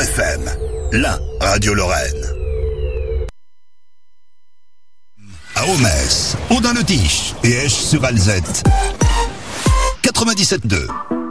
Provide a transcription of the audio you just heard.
FM, la radio Lorraine. À Omès, Audun-le-Tiche et Esch-sur-Alzette. 97.2.